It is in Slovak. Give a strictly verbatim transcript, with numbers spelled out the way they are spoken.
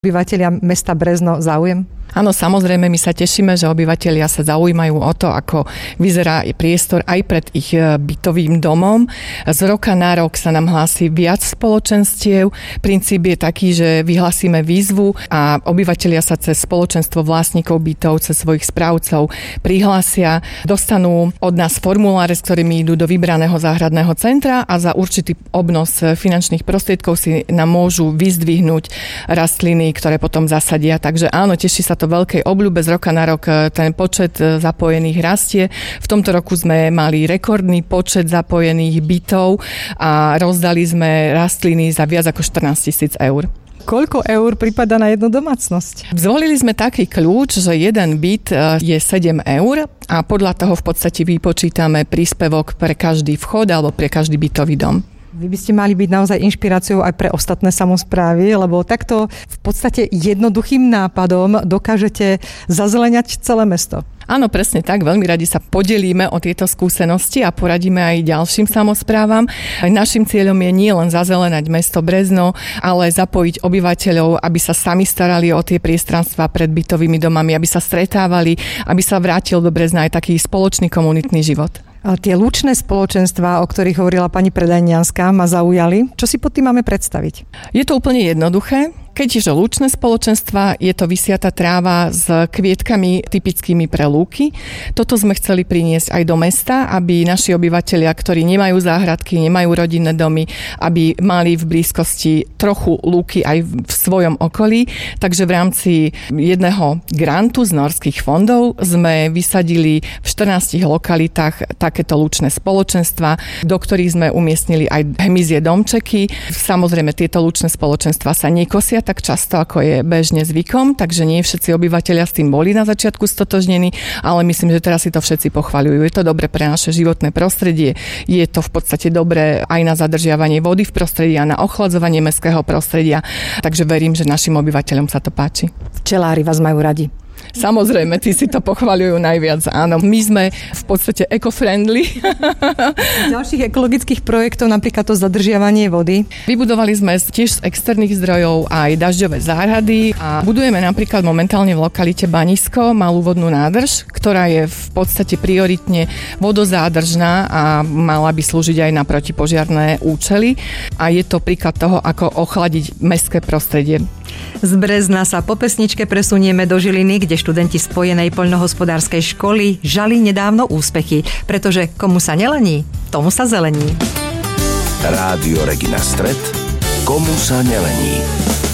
obyvatelia mesta Brezno záujem? Áno, samozrejme, my sa tešíme, že obyvatelia sa zaujímajú o to, ako vyzerá priestor aj pred ich bytovým domom. Z roka na rok sa nám hlási viac spoločenstiev. Princíp je taký, že vyhlásime výzvu a obyvatelia sa cez spoločenstvo vlastníkov bytov, cez svojich správcov prihlásia, dostanú od nás formuláre, s ktorými idú do vybraného záhradného centra a za určitý obnos finančných prostriedkov si nám môžu vyzdvihnúť rastliny, ktoré potom zasadia. Takže áno, teší sa to veľkej obľúbe, z roka na rok ten počet zapojených rastie. V tomto roku sme mali rekordný počet zapojených bytov a rozdali sme rastliny za viac ako štrnásť tisíc eur. Koľko eur pripadá na jednu domácnosť? Zvolili sme taký kľúč, že jeden byt je sedem eur a podľa toho v podstate vypočítame príspevok pre každý vchod alebo pre každý bytový dom. Vy by ste mali byť naozaj inšpiráciou aj pre ostatné samosprávy, lebo takto v podstate jednoduchým nápadom dokážete zazeleňať celé mesto. Áno, presne tak. Veľmi radi sa podelíme o tieto skúsenosti a poradíme aj ďalším samosprávam. Naším cieľom je nie len zazelenať mesto Brezno, ale zapojiť obyvateľov, aby sa sami starali o tie priestranstvá pred bytovými domami, aby sa stretávali, aby sa vrátil do Brezna aj taký spoločný komunitný život. A tie lučné spoločenstvá, o ktorých hovorila pani Predajnianska, ma zaujali. Čo si pod tým máme predstaviť? Je to úplne jednoduché. Keďže lučné spoločenstva, je to vysiata tráva s kvietkami typickými pre lúky. Toto sme chceli priniesť aj do mesta, aby naši obyvatelia, ktorí nemajú záhradky, nemajú rodinné domy, aby mali v blízkosti trochu lúky aj v svojom okolí. Takže v rámci jedného grantu z norských fondov sme vysadili v štrnástich lokalitách takéto lučné spoločenstva, do ktorých sme umiestnili aj hmyzie domčeky. Samozrejme, tieto lučné spoločenstva sa nekosia tak často, ako je bežne zvykom, takže nie všetci obyvatelia s tým boli na začiatku stotožnení, ale myslím, že teraz si to všetci pochvaľujú. Je to dobre pre naše životné prostredie, je to v podstate dobré aj na zadržiavanie vody v prostredí a na ochladzovanie mestského prostredia, takže verím, že našim obyvateľom sa to páči. Včelári vás majú radi. Samozrejme, tí si to pochvaľujú najviac, áno. My sme v podstate eco-friendly. Ďalších ekologických projektov, napríklad to zadržiavanie vody. Vybudovali sme tiež z externých zdrojov aj dažďové záhrady a budujeme napríklad momentálne v lokalite Banisko malú vodnú nádrž, ktorá je v podstate prioritne vodozádržná a mala by slúžiť aj na protipožiarne účely. A je to príklad toho, ako ochladiť mestské prostredie. Z Brezna sa po pesničke presunieme do Žiliny, kde študenti Spojenej poľnohospodárskej školy žali nedávno úspechy, pretože komu sa nelení, tomu sa zelení. Rádio Regina Stret, komu sa nelení.